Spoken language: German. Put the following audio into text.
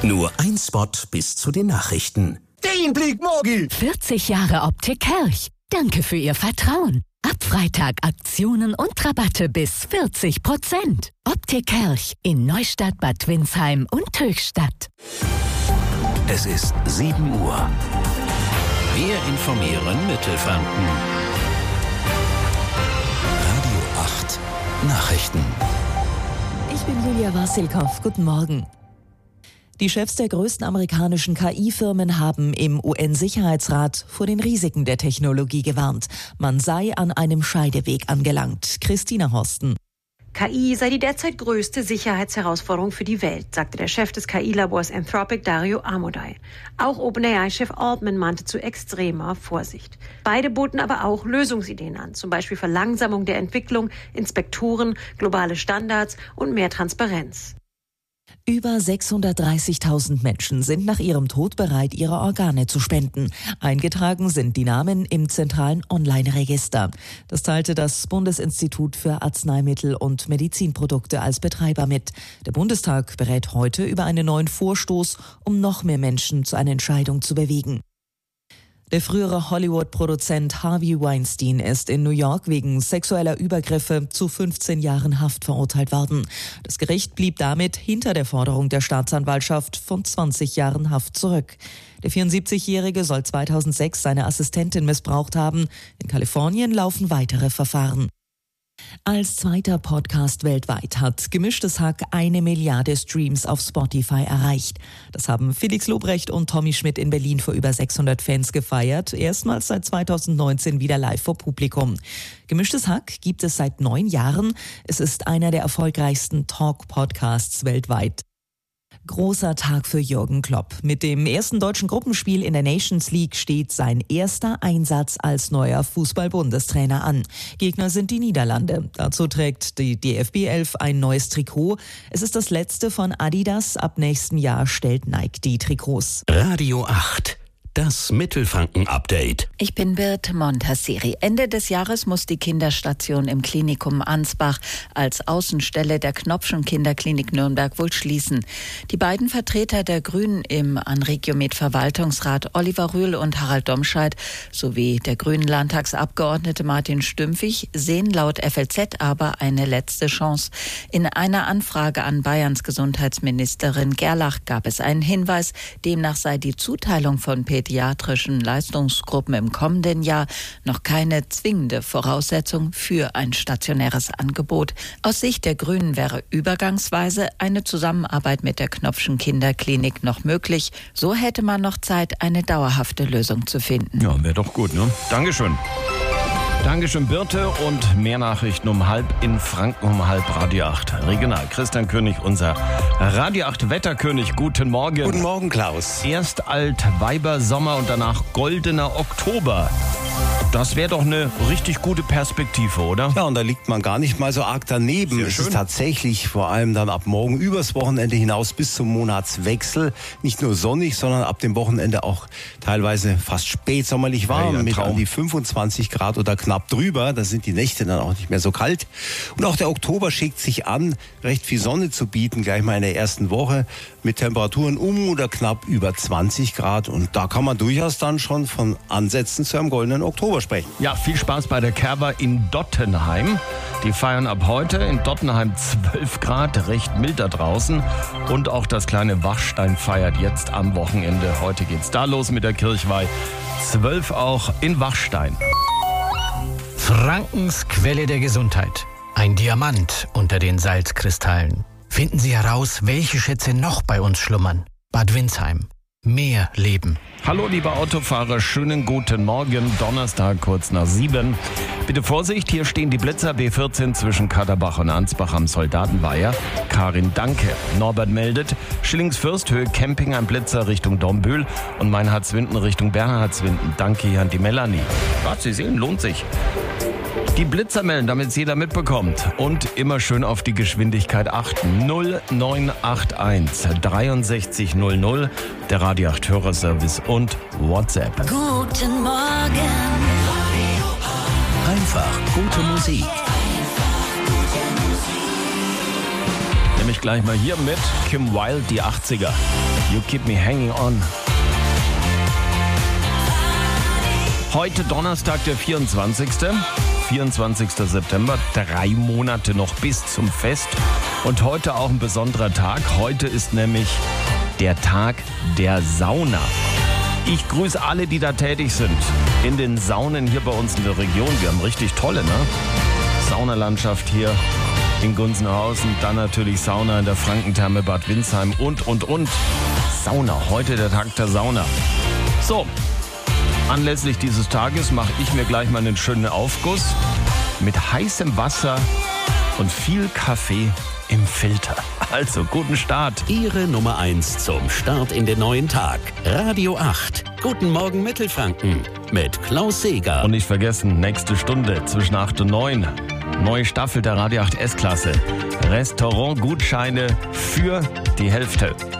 Nur ein Spot bis zu den Nachrichten. Den Blick Morgi! 40 Jahre Optik Kirch. Danke für Ihr Vertrauen. Ab Freitag Aktionen und Rabatte bis 40%. Optik Kirch in Neustadt, Bad Windsheim und Höchstadt. Es ist 7 Uhr. Wir informieren Mittelfranken. Radio 8 Nachrichten. Ich bin Julia Wassilkow. Guten Morgen. Die Chefs der größten amerikanischen KI-Firmen haben im UN-Sicherheitsrat vor den Risiken der Technologie gewarnt. Man sei an einem Scheideweg angelangt. Christina Horsten. KI sei die derzeit größte Sicherheitsherausforderung für die Welt, sagte der Chef des KI-Labors Anthropic, Dario Amodei. Auch OpenAI-Chef Altman mahnte zu extremer Vorsicht. Beide boten aber auch Lösungsideen an, zum Beispiel Verlangsamung der Entwicklung, Inspektoren, globale Standards und mehr Transparenz. Über 630.000 Menschen sind nach ihrem Tod bereit, ihre Organe zu spenden. Eingetragen sind die Namen im zentralen Online-Register. Das teilte das Bundesinstitut für Arzneimittel und Medizinprodukte als Betreiber mit. Der Bundestag berät heute über einen neuen Vorstoß, um noch mehr Menschen zu einer Entscheidung zu bewegen. Der frühere Hollywood-Produzent Harvey Weinstein ist in New York wegen sexueller Übergriffe zu 15 Jahren Haft verurteilt worden. Das Gericht blieb damit hinter der Forderung der Staatsanwaltschaft von 20 Jahren Haft zurück. Der 74-Jährige soll 2006 seine Assistentin missbraucht haben. In Kalifornien laufen weitere Verfahren. Als zweiter Podcast weltweit hat Gemischtes Hack 1 Milliarde Streams auf Spotify erreicht. Das haben Felix Lobrecht und Tommy Schmidt in Berlin vor über 600 Fans gefeiert. Erstmals seit 2019 wieder live vor Publikum. Gemischtes Hack gibt es seit 9 Jahren. Es ist einer der erfolgreichsten Talk-Podcasts weltweit. Großer Tag für Jürgen Klopp. Mit dem ersten deutschen Gruppenspiel in der Nations League steht sein erster Einsatz als neuer Fußball-Bundestrainer an. Gegner sind die Niederlande. Dazu trägt die DFB-Elf ein neues Trikot. Es ist das letzte von Adidas. Ab nächsten Jahr stellt Nike die Trikots. Radio 8. Das Mittelfranken-Update. Ich bin Birte Montasseri. Ende des Jahres muss die Kinderstation im Klinikum Ansbach als Außenstelle der Knopfschen Kinderklinik Nürnberg wohl schließen. Die beiden Vertreter der Grünen im Anregiomed-Verwaltungsrat, Oliver Rühl und Harald Domscheit, sowie der grünen Landtagsabgeordnete Martin Stümpfig, sehen laut FLZ aber eine letzte Chance. In einer Anfrage an Bayerns Gesundheitsministerin Gerlach gab es einen Hinweis, demnach sei die Zuteilung von pädiatrischen Leistungsgruppen im kommenden Jahr noch keine zwingende Voraussetzung für ein stationäres Angebot. Aus Sicht der Grünen wäre übergangsweise eine Zusammenarbeit mit der Knopfschen Kinderklinik noch möglich. So hätte man noch Zeit, eine dauerhafte Lösung zu finden. Ja, wäre doch gut, ne? Dankeschön. Dankeschön, Birte. Und mehr Nachrichten um 7:30 in Franken, um 7:30 Radio 8 Regional. Christian König, unser Radio 8 Wetterkönig. Guten Morgen. Guten Morgen, Klaus. Erst Altweibersommer und danach goldener Oktober. Das wäre doch eine richtig gute Perspektive, oder? Ja, und da liegt man gar nicht mal so arg daneben. Sehr Es schön. ist tatsächlich vor allem dann ab morgen übers Wochenende hinaus bis zum Monatswechsel nicht nur sonnig, sondern ab dem Wochenende auch teilweise fast spätsommerlich warm, Ja, mit Traum. an die 25 Grad oder knapp drüber. Da sind die Nächte dann auch nicht mehr so kalt. Und auch der Oktober schickt sich an, recht viel Sonne zu bieten, gleich mal in der ersten Woche mit Temperaturen um oder knapp über 20 Grad. Und da kann man durchaus dann schon von Ansätzen zu einem goldenen Oktober sprechen. Ja, viel Spaß bei der Kerber in Dottenheim. Die feiern ab heute in Dottenheim 12 Grad, recht mild da draußen. Und auch das kleine Wachstein feiert jetzt am Wochenende. Heute geht's da los mit der Kirchweih. 12 auch in Wachstein. Frankens Quelle der Gesundheit. Ein Diamant unter den Salzkristallen. Finden Sie heraus, welche Schätze noch bei uns schlummern. Bad Windsheim. Mehr Leben. Hallo liebe Autofahrer, schönen guten Morgen, Donnerstag kurz nach 7. Bitte Vorsicht, hier stehen die Blitzer B14 zwischen Kaderbach und Ansbach am Soldatenweiher. Karin, danke. Norbert meldet, Schillingsfürst, Höhe Camping, ein Blitzer Richtung Dombühl und Meinhardswinden Richtung Bernhardswinden. Danke hier an die Melanie. Was Sie sehen, lohnt sich. Die Blitzer melden, damit es jeder mitbekommt. Und immer schön auf die Geschwindigkeit achten. 0981 63 00, der Radio 8 Hörerservice und WhatsApp. Guten Morgen. Einfach gute Musik. Nämlich gleich mal hier mit Kim Wilde, die 80er. You Keep Me Hanging On. Heute Donnerstag, der 24. September, 3 Monate noch bis zum Fest. Und heute auch ein besonderer Tag. Heute ist nämlich der Tag der Sauna. Ich grüße alle, die da tätig sind. In den Saunen hier bei uns in der Region. Wir haben richtig tolle, Saunalandschaft hier in Gunzenhausen. Dann natürlich Sauna in der Frankentherme Bad Windsheim und. Sauna, heute der Tag der Sauna. So, anlässlich dieses Tages mache ich mir gleich mal einen schönen Aufguss mit heißem Wasser und viel Kaffee im Filter. Also, guten Start. Ihre Nummer 1 zum Start in den neuen Tag. Radio 8. Guten Morgen Mittelfranken mit Klaus Seeger. Und nicht vergessen, nächste Stunde zwischen 8 und 9. Neue Staffel der Radio 8 S-Klasse. Restaurantgutscheine für die Hälfte.